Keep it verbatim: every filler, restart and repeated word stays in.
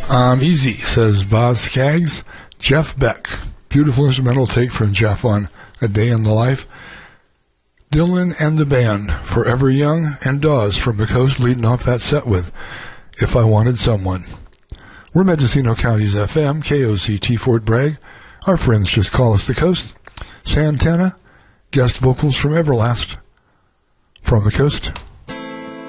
Um, easy, says Boz Skaggs. Jeff Beck. Beautiful instrumental take from Jeff on A Day in the Life. Dylan and the Band, Forever Young, and Dawes from the Coast leading off that set with If I Wanted Someone. We're Mendocino County's F M, K O C T Fort Bragg. Our friends just call us the Coast. Santana, guest vocals from Everlast from the Coast.